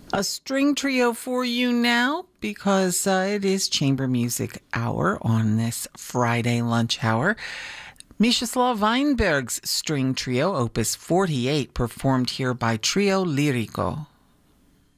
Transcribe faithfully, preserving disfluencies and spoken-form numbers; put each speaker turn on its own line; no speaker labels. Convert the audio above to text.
A string trio for you now because uh, it is Chamber Music Hour on this Friday lunch hour. Mieczysław Weinberg's string trio, opus forty-eight, performed here by Trio Lirico.